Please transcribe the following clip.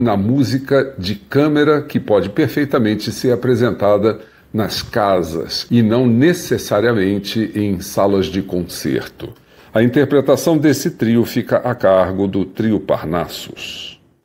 na música de câmara que pode perfeitamente ser apresentada nas casas e não necessariamente em salas de concerto. A interpretação desse trio fica a cargo do Trio Parnassus.